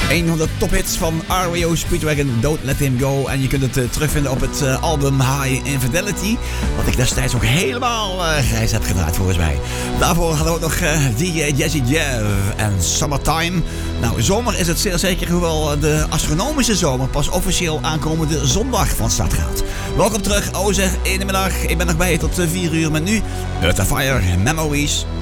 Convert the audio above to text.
Een van de tophits van REO Speedwagon, Don't Let Him Go. En je kunt het terugvinden op het album High Infidelity. Wat ik destijds ook helemaal grijs heb gedraaid volgens mij. Daarvoor hadden we ook nog DJ Jazzy Jeff en Summertime. Nou, zomer is het zeer zeker, hoewel de astronomische zomer pas officieel aankomende zondag van start gaat. Welkom terug, Ozer, in de middag. Ik ben nog bij je tot 4 uur met nu Earth and Fire Memories.